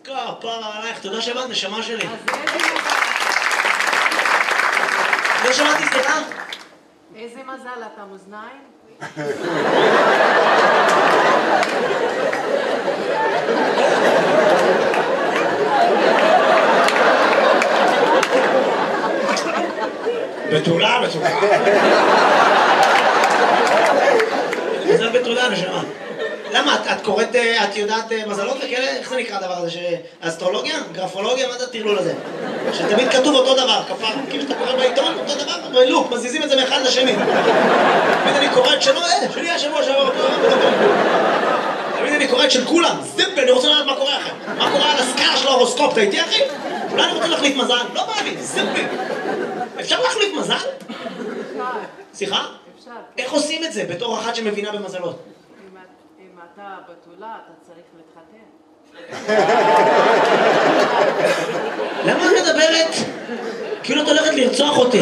כפרה עלייך, תודה שבאת, נשמה שלי. לא שמעתי, סליחה? איזה מזל, אתה מאזניים? בתולה, בתולה. מזל בתולה, נשמה. למה? את קוראת, את יודעת מזלות וכאלה? איך זה נקרא הדבר הזה? אסטרולוגיה? גרפולוגיה? מה זה הטרלול הזה? שתמיד כתוב אותו דבר, כפר. כאילו שאתה קורא בעיתון, אותו דבר, בלופ, מזיזים את זה מאחד לשני. תמיד אני קורא את שלו, שלי השבוע שעבר אותו דבר. תמיד אני קורא את של כולם, זיפ, אני רוצה לדעת מה קורה אחר. מה קורה על הסקאלה של ההורוסקופ, אתה איתי אחי? אולי אני רוצה להחליף מזל? לא בא לי, זיפ. אפשר להחליף מזל? אפשר. סליחה? אפשר. איך עושים את זה בתור אחת שמבינה במזלות? אם אתה בתולה, אתה צריך להתחתן. למה את מדברת? כאילו את הולכת לרצוח אותי.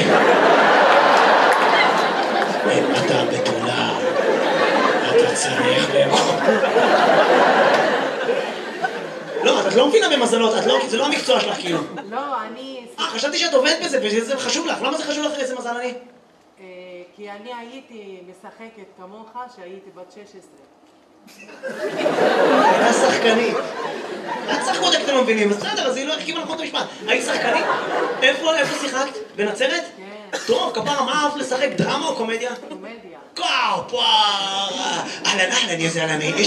אם אתה בתולה, אתה צריך לאכול. לא, את לא מבינה במזלות, זה לא המקצוע שלך כאילו. לא, אני... חשבתי שאת עובדת בזה וזה חשוב לך. למה זה חשוב לך איזה מזל אני? כי אני הייתי משחקת כמוך שהייתי בת 16. הייתה שחקנית. את שחקות אתם לא מבינים, בסדר, אז היא לא החכימה נכון את המשפט. היית שחקנית? איפה שיחקת? בנצרת? כן. טוב, כפרה, מה אהבת לשחק? דרמה או קומדיה? קומדיה. כפרה! אהלן, יא זלמה, איש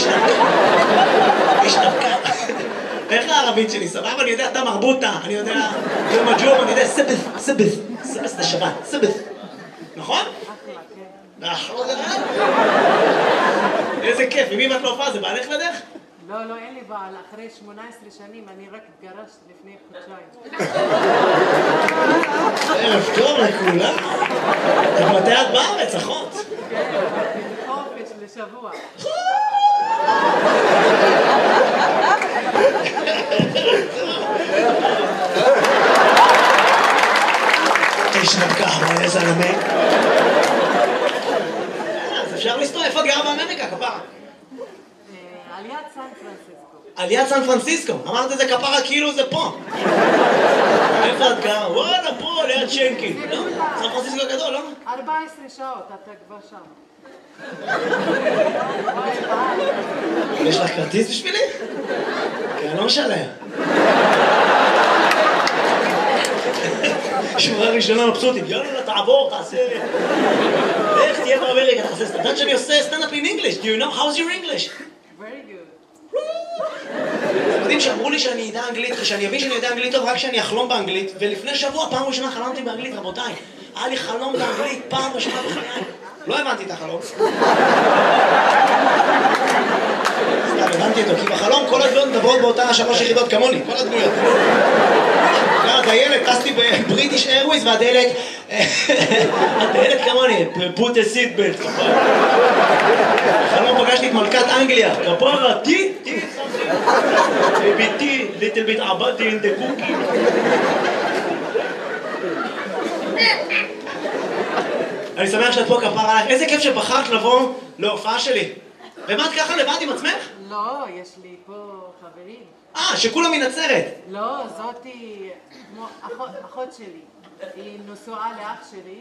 נבקה. איך הערבית שלי? סבבה? אני יודע, אתה מרבוטה, אני יודע, יום הג'ור, אני יודע, סבס זה שבת, סבס. נכון? אחלה, כן. איזה כיף, ומי בת לא הופעה? זה בעלך לדרך? לא, אין לי בעל. אחרי 18 שנים אני רק התגרשת לפני חודשיים. ערב טוב לכולם. מתי את בארץ, אחות? כן, חופש לשבוע. איש נבקה, יא זלמה. אז אפשר לסתור, איפה את גרה באמריקה, כפרה? על יד סן פרנסיסקו. על יד סן פרנסיסקו, אמרת את זה כפרה כאילו זה פה. איפה את גרה? וואלה, פה, ליד שנקין. לא? סן פרנסיסקו הגדול, לא? 14 שעות, אתה כבר שם. יש לך כרטיס בשבילי? כי אני לא משלם. שורה ראשונה מבסוטית, יאללה, תעבור, תעשה... איך תהיה באמריקה, תעשה סטנדאפ. יודעת שאני עושה סטנדאפ in English. Do you know? How's your English? Very good. אתם יודעים שאמרו לי שאני אדע אנגלית, ושאני אבין שאני יודע אנגלית טוב רק כשאני אחלום באנגלית, ולפני שבוע, פעם ראשונה חלמתי באנגלית, רבותיי. היה לי חלום באנגלית, פעם ראשונה בחיי. לא הבנתי את החלום. סתם, הבנתי אותו, כי בחלום כל הדמויות מדברות באותה 3 יחידות כמוני, כל הדמויות. הדיילת, טסתי בבריטיש איירווייז, והדיילת כמוני, put a seat belt. בחלום פגשתי את מלכת אנגליה, כפרה, תי, ביתי, little bit עבדתי in the cookie. אני שמח שאת פה, כפרה עלייך. איזה כיף שבחרת לבוא להופעה שלי. ומה את ככה לבד עם עצמך? לא, יש לי פה חברים. שכולם מנצרת. לא, זאתי כמו אחות שלי. היא נשואה לאח שלי.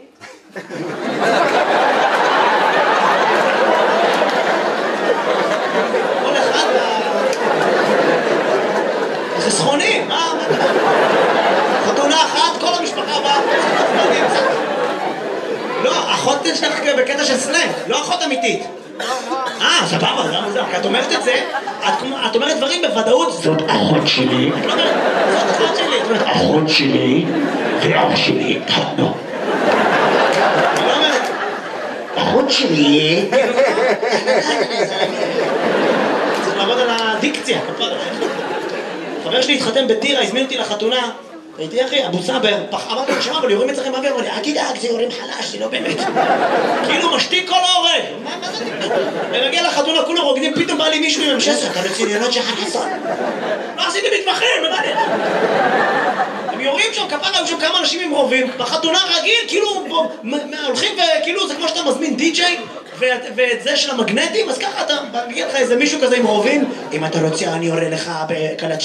כל אחד חסכוני, מה? חתונה אחת, כל המשפחה באה. לא, אחות שלך בקטע של סלנג, לא אחות אמיתית. סבבה, למה זה? כי את אומרת את זה, את אומרת דברים בוודאות. זאת אחות שלי. את לא אומרת, זאת אחות שלי. את אומרת, אחות שלי ואח שלי התחתנו. אני לא אומרת, אחות שלי. צריך לעבוד על הדיקציה. חבר שלי התחתן בטירה, הזמין אותי לחתונה. הייתי אחי, אבו סאבר, אמרתי לו, שמע, אבל יורים אצלכם באוויר, אמר לי, אל תדאג, זה יורים חלש, זה לא באמת. כאילו משתיק כל ההורג. מה זה? ומגיע לחתונה, כולם רוקדים, פתאום בא לי מישהו עם M16, אתה רציניות שחר חסון. לא עשיתי מתמחים, מה זה? הם יורים שם, כפרה, היו שם כמה אנשים עם רובים, בחתונה רגיל, כאילו, הולכים וכאילו, זה כמו שאתה מזמין די-ג'יי, ואת זה של המגנטים, אז ככה אתה, מגיע לך איזה מישהו כזה עם רובים, אם אתה רוצה, אני יורה לך בקלצ'ניקוב.